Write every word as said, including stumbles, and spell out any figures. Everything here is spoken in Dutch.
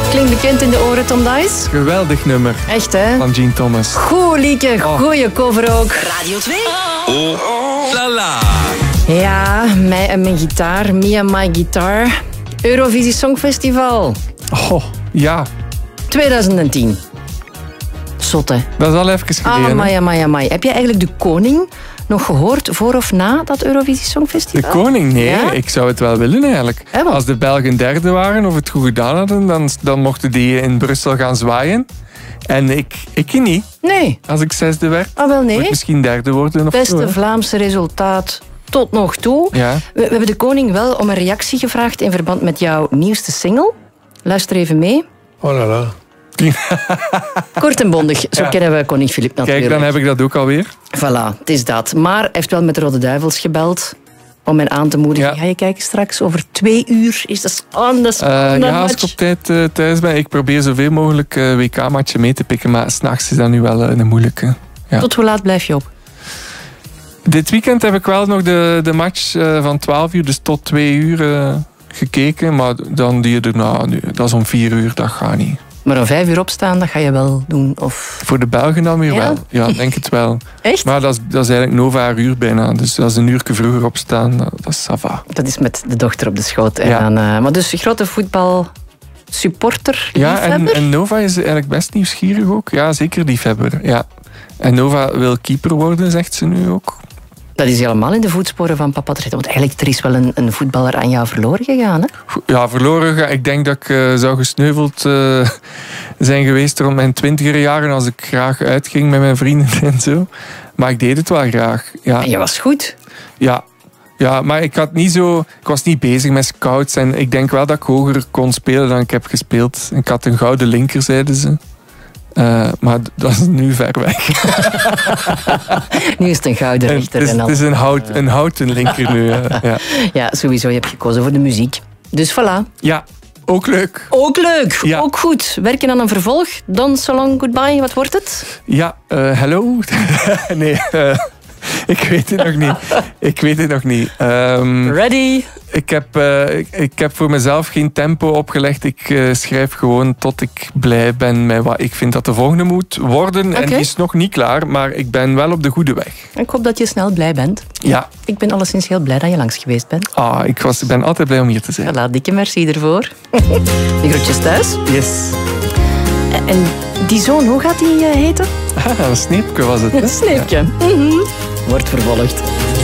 Klinkt bekend in de oren, Tom Dice? Geweldig nummer. Echt, hè? Van Gene Thomas. Goed, Lieke. Goeie cover ook. Radio twee. Oh, oh, la la. Ja, mij en mijn gitaar. Me and my guitar. Eurovisie Songfestival. Oh, ja. twintig tien. Zot, hè? Dat is al even geleden. Amai, amai, amai. Heb jij eigenlijk de koning nog gehoord voor of na dat Eurovisie Songfestival? De koning? Nee, Ja? ik zou het wel willen eigenlijk. Ja, want- Als de Belgen derde waren of het goed gedaan hadden, dan, dan mochten die in Brussel gaan zwaaien. En ik, ik niet. Nee. Als ik zesde werd, Ah, wel moet ik nee. misschien derde worden. Of Beste zo, hè. Vlaamse resultaat tot nog toe. Ja. We, we hebben de koning wel om een reactie gevraagd in verband met jouw nieuwste single. Luister even mee. Oh la la. Kort en bondig, zo Ja. kennen we koning Filip natuurlijk. Kijk, dan heb ik dat ook alweer. Voilà, het is dat. Maar hij heeft wel met de Rode Duivels gebeld om hen aan te moedigen. Ja. Ga je kijken straks? Over twee uur is dat aan de Eh, spannende ja, als ik match. op tijd eh, thuis ben, ik probeer zoveel mogelijk eh, W K-matchen mee te pikken, maar s'nachts is dat nu wel eh, een moeilijke. Ja. Tot hoe laat blijf je op? Dit weekend heb ik wel nog de, de match eh, van twaalf uur, dus tot twee uur eh, gekeken, maar dan die erna, nu, dat is om vier uur, dat gaat niet. Maar om vijf uur opstaan, dat ga je wel doen? Of... Voor de Belgen dan weer Ja? wel. Ja, denk het wel. Echt? Maar dat is, dat is eigenlijk Nova haar uur bijna. Dus als een uur vroeger opstaan, dat dat is ça va. Dat is met de dochter op de schoot. En Ja. dan, eh, maar dus grote voetbalsupporter, Ja, en, liefhebber? en Nova is eigenlijk best nieuwsgierig ook. Ja, zeker liefhebber. Ja. En Nova wil keeper worden, zegt ze nu ook. Dat is helemaal in de voetsporen van papa terecht. Want eigenlijk, er is wel een, een voetballer aan jou verloren gegaan, hè? Ja, verloren. ga- Ik denk dat ik eh, zou gesneuveld eh, zijn geweest rond mijn twintiger jaren als ik graag uitging met mijn vrienden en zo. Maar ik deed het wel graag. Ja. En je was goed. Ja. Ja, maar ik, had niet zo, ik was niet bezig met scouts. En ik denk wel dat ik hoger kon spelen dan ik heb gespeeld. Ik had een gouden linker, zeiden ze. Uh, maar dat is nu ver weg. Nu is het een gouden En rechter. het is, en al. het is een, hout, een houten linker nu. uh, ja. Ja, sowieso. Je hebt gekozen voor de muziek. Dus voilà. ja, ook leuk. Ook leuk. Ja. Ook goed. Werken aan een vervolg. Dan So Long Goodbye. Wat wordt het? Ja, uh, hello? nee, uh, ik weet het nog niet. Ik weet het nog niet. Um, Ready? Ik heb, uh, ik, ik heb voor mezelf geen tempo opgelegd. Ik uh, schrijf gewoon tot ik blij ben met wat ik vind dat de volgende moet worden. Okay. En die is nog niet klaar, maar ik ben wel op de goede weg. Ik hoop dat je snel blij bent. Ja. Ik ben alleszins heel blij dat je langs geweest bent. Ah, ik was, ben altijd blij om hier te zijn. Voilà, dikke merci ervoor. De groetjes thuis. Yes. En die zoon, hoe gaat die uh, heten? Ah, een sneepje was het. Hè? Een sneepje. Ja. Mm-hmm. Wordt vervolgd.